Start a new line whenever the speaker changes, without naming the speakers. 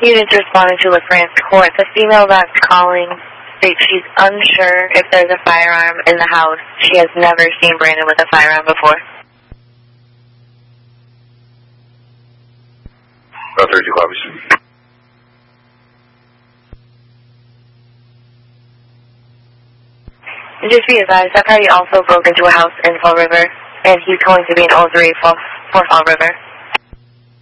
Units responding to LaFrance Court. The female that's calling states she's unsure if there's a firearm in the house. She has never seen Brandon with a firearm before.
32 copies.
And just be advised, that party also broke into a house in Fall River, and he's going to be in 03 for Fall River.